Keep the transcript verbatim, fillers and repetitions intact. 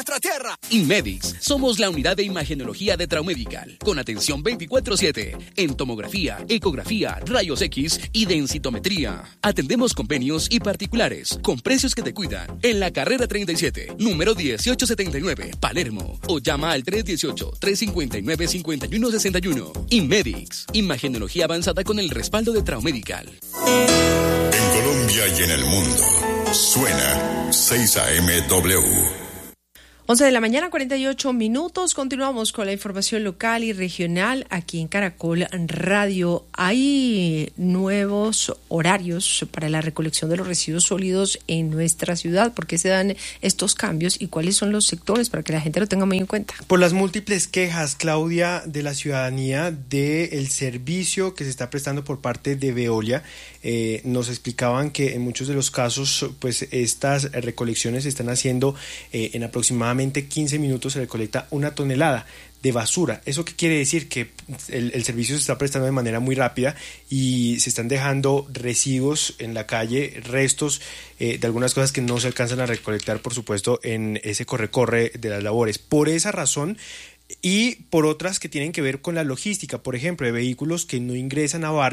nuestra tierra. Inmedix, somos la unidad de imagenología de Traumedical, con atención veinticuatro siete, en tomografía, ecografía, rayos X y densitometría. Atendemos convenios y particulares, con precios que te cuidan, en la carrera treinta y siete, número dieciocho setenta y nueve, Palermo, o llama al tres uno ocho, tres cinco nueve, cinco uno seis uno. Inmedix, imagenología avanzada con el respaldo de Traumedical. En Colombia y en el mundo, suena seis A M W. once de la mañana, cuarenta y ocho minutos. Continuamos con la información local y regional aquí en Caracol Radio. Hay nuevos horarios para la recolección de los residuos sólidos en nuestra ciudad. ¿Por qué se dan estos cambios y cuáles son los sectores para que la gente lo tenga muy en cuenta? Por las múltiples quejas, Claudia, de la ciudadanía del servicio que se está prestando por parte de Veolia. Eh, nos explicaban que en muchos de los casos, pues estas recolecciones se están haciendo eh, en aproximadamente quince minutos. Se recolecta una tonelada de basura. ¿Eso qué quiere decir? Que el, el servicio se está prestando de manera muy rápida y se están dejando residuos en la calle, restos eh, de algunas cosas que no se alcanzan a recolectar, por supuesto, en ese corre-corre de las labores. Por esa razón, y por otras que tienen que ver con la logística, por ejemplo, de vehículos que no ingresan a barrios